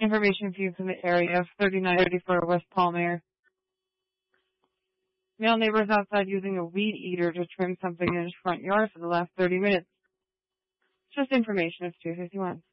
Information view from the area of 3934 West Palmer. Male neighbors outside using a weed eater to trim something in his front yard for the last 30 minutes. Just information. It's 2:51.